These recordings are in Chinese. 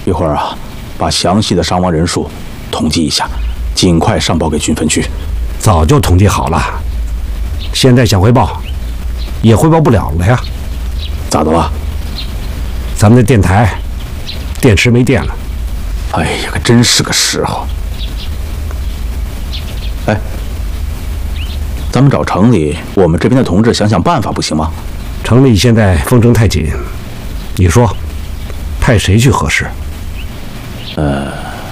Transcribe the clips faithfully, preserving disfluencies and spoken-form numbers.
一会儿啊，把详细的伤亡人数统计一下，尽快上报给军分区。 早就统计好了，现在想汇报，也汇报不了了呀。 咋的了？ 咱们的电台电池没电了。 哎呀，可真是个时候。哎，咱们找城里我们这边的同志想想办法，不行吗？ 城里现在风声太紧，你说派谁去合适？ 呃，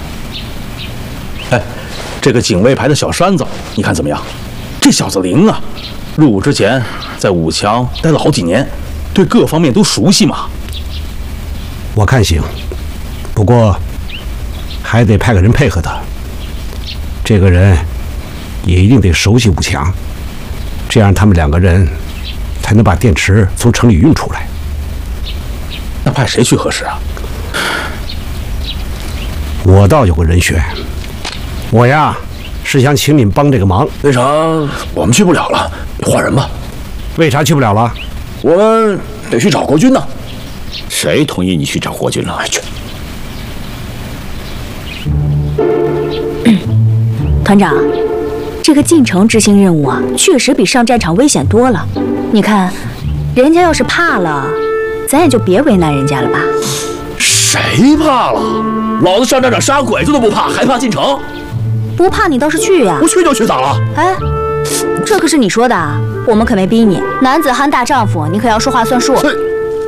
哎，这个警卫排的小栓子，你看怎么样？这小子灵啊！入伍之前在武强待了好几年，对各方面都熟悉嘛。 我看行，不过还得派个人配合他。这个人也一定得熟悉武强，这样他们两个人才能把电池从城里运出来。 那派谁去合适啊？ 我倒有个人选，我呀是想请你们帮这个忙。 为啥我们去不了了？你换人吧。 为啥去不了了？ 我们得去找国军呢。 谁同意你去找国军了？去。 团长，这个进城执行任务啊，确实比上战场危险多了。你看，人家要是怕了，咱也就别为难人家了吧。 谁怕了？老子上战场杀鬼子都不怕，还怕进城？ 不怕你倒是去呀！ 我去就去，咋了？ 哎，这可是你说的啊，我们可没逼你。男子汉大丈夫，你可要说话算数。 不，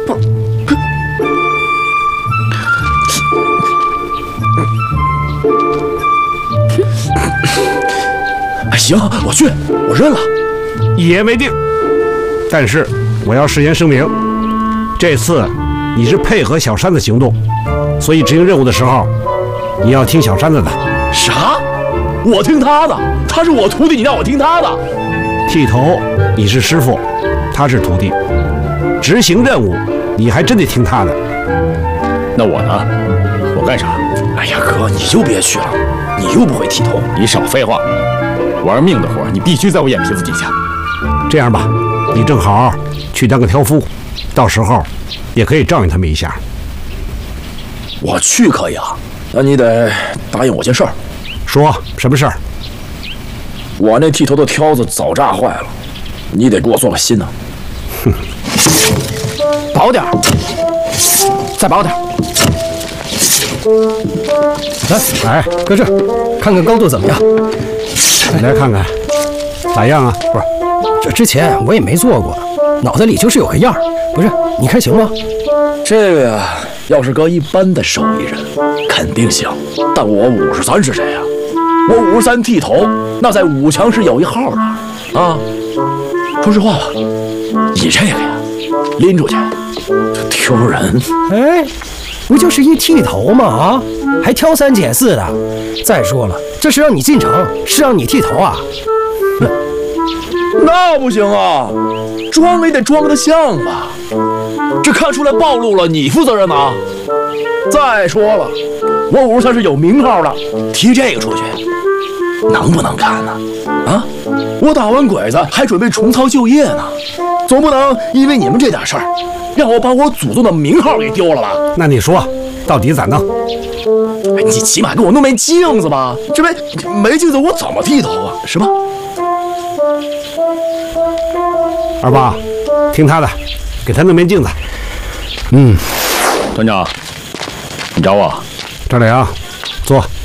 哎，行，我去，我认了。 一言为定。但是我要事先声明，这次你是配合小山子行动，所以执行任务的时候，你要听小山子的。 啥？我听他的？他是我徒弟，你让我听他的？ 剃头你是师傅，他是徒弟，执行任务你还真得听他的。 那我呢？我干啥？ 哎呀，哥，你就别去了，你又不会剃头。 你少废话，玩命的活你必须在我眼皮子底下。 这样吧，你正好去当个挑夫，到时候也可以照应他们一下。 我去可以啊，那你得答应我件事儿。 说什么事儿？ 我那剃头的挑子早炸坏了，你得给我做个新的。 哼， 薄点儿，再薄点儿。 来，哎，搁这儿，看看高度怎么样？ 你来看看，咋样啊？ 不是，这之前我也没做过，脑袋里就是有个样儿。不是，你看行吗？ 这个呀，要是搁一般的手艺人，肯定行。但我五十三是谁呀？我五十三剃头，那在武强是有一号的啊。说实话吧，你这个呀，拎出去就丢人。 哎，不就是一剃头吗？啊，还挑三拣四的。再说了，这是让你进城，是让你剃头啊？ 那不行啊，装也得装得像吧。这看出来暴露了，你负责任吗？再说了，我五十三是有名号的，提这个出去，能不能看呢？啊，我打完鬼子还准备重操旧业呢，总不能因为你们这点事儿，让我把我祖宗的名号给丢了吧？ 那你说，到底咋弄？ 哎，你起码给我弄面镜子吧，这没没镜子我怎么剃头啊？是吧？ 二爸，听他的，给他弄面镜子。嗯， 团长，你找我？ 张良，坐。